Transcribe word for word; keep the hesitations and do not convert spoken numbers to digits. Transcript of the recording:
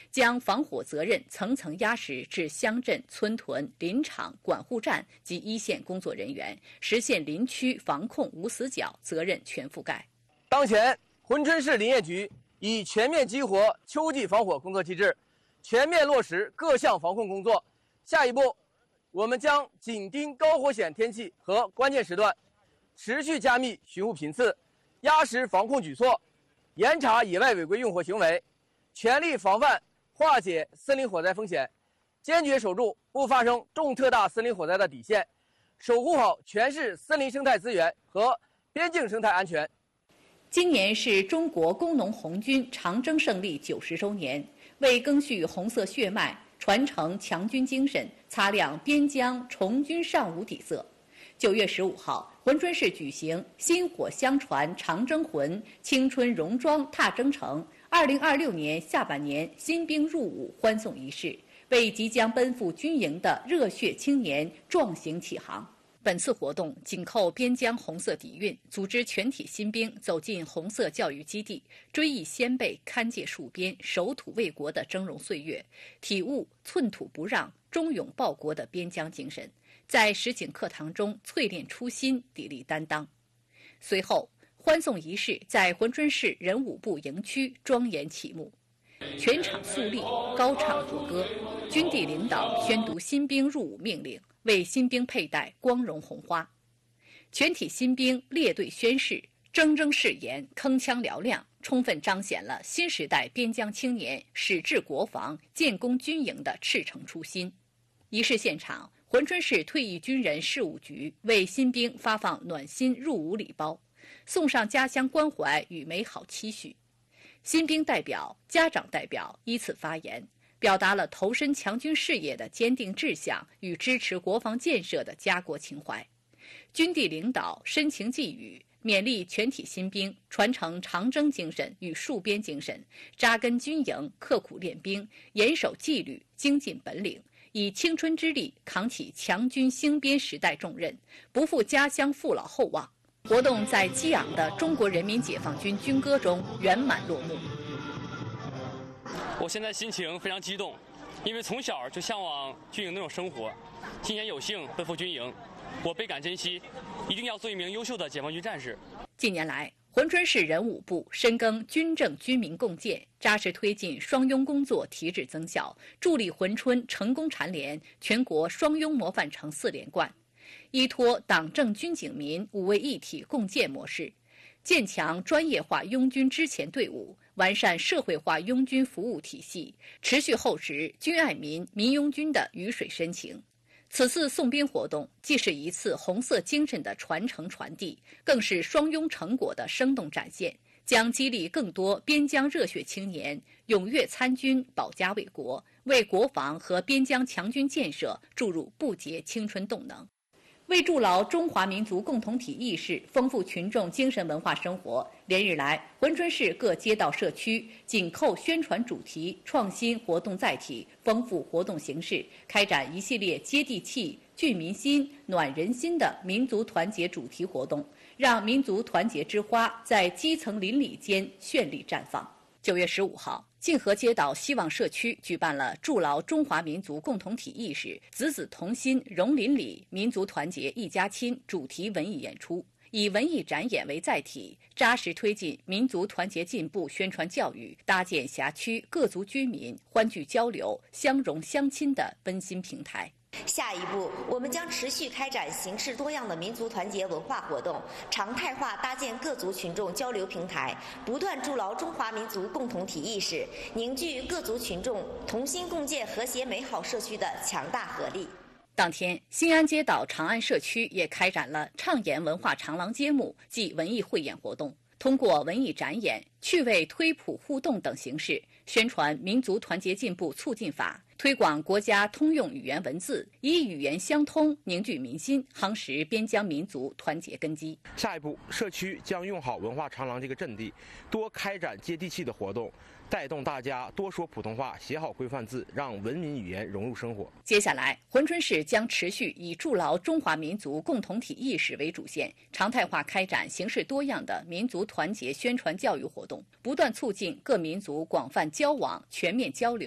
将防火责任层层压实至乡镇、村屯、林场、管护站及一线工作人员，实现林区防控无死角、责任全覆盖。 当前，珲春市林业局已全面激活秋季防火工作机制，全面落实各项防控工作。下一步，我们将紧盯高火险天气和关键时段，持续加密巡护频次，压实防控举措，严查野外违规用火行为，全力防范化解森林火灾风险，坚决守住不发生重特大森林火灾的底线，守护好全市森林生态资源和边境生态安全。 今年是中国工农红军长征胜利九十周年，为赓续红色血脉，传承强军精神，擦亮边疆重军尚武底色。九月十五号，珲春市举行“薪火相传长征魂，青春戎装踏征程”二零二六年下半年新兵入伍欢送仪式，为即将奔赴军营的热血青年壮行启航。本次活动紧扣边疆红色底蕴，组织全体新兵走进红色教育基地，追忆先辈看界戍边、守土卫国的峥嵘岁月，体悟寸土不让、忠勇报国的边疆精神，在实景课堂中淬炼初心、砥砺担当。随后，欢送仪式在珲春市人武部营区庄严启幕，全场肃立，高唱国歌，军地领导宣读新兵入伍命令，为新兵佩戴光荣红花。全体新兵列队宣誓，铮铮誓言，铿锵嘹亮，充分彰显了新时代边疆青年矢志国防、建功军营的赤诚初心。仪式现场，珲春市退役军人事务局为新兵发放暖心入伍礼包，送上家乡关怀与美好期许。新兵代表、家长代表依次发言，表达了投身强军事业的坚定志向与支持国防建设的家国情怀。军地领导深情寄语，勉励全体新兵传承长征精神与戍边精神，扎根军营，刻苦练兵，严守纪律，精进本领，以青春之力扛起强军兴边时代重任，不负家乡父老厚望。活动在激昂的中国人民解放军军歌中圆满落幕。 我现在心情非常激动，因为从小就向往军营那种生活，今年有幸奔赴军营，我倍感珍惜，一定要做一名优秀的解放军战士。 近年来，珲春市人武部深耕军政军民共建，扎实推进双拥工作提质增效，助力珲春成功蝉联全国双拥模范城四连冠。依托党政军警民五位一体共建模式，建强专业化拥军支前队伍，完善社会化拥军服务体系，持续厚植军爱民、民拥军的鱼水深情。此次送兵活动既是一次红色精神的传承传递，更是双拥成果的生动展现，将激励更多边疆热血青年踊跃参军、保家卫国，为国防和边疆强军建设注入不竭青春动能。为筑牢中华民族共同体意识，丰富群众精神文化生活，连日来，珲春市各街道社区紧扣宣传主题、创新活动载体、丰富活动形式，开展一系列接地气、聚民心、暖人心的民族团结主题活动，让民族团结之花在基层邻里间绚丽绽放。九月十五号，泾河街道希望社区举办了筑牢中华民族共同体意识、子子同心、融邻里、民族团结一家亲主题文艺演出，以文艺展演为载体，扎实推进民族团结进步宣传教育，搭建辖区各族居民欢聚交流、相融相亲的温馨平台。 下一步，我们将持续开展形式多样的民族团结文化活动，常态化搭建各族群众交流平台，不断筑牢中华民族共同体意识，凝聚各族群众同心共建和谐美好社区的强大合力。 当天，新安街道长安社区也开展了畅言文化长廊揭幕暨文艺汇演活动，通过文艺展演、趣味推普互动等形式，宣传民族团结进步促进法，推广国家通用语言文字，以语言相通凝聚民心，夯实边疆民族团结根基。 下一步，社区将用好文化长廊这个阵地，多开展接地气的活动，带动大家多说普通话，写好规范字，让文明语言融入生活。 接下来，珲春市将持续以筑牢中华民族共同体意识为主线，常态化开展形式多样的民族团结宣传教育活动，不断促进各民族广泛交往、全面交流。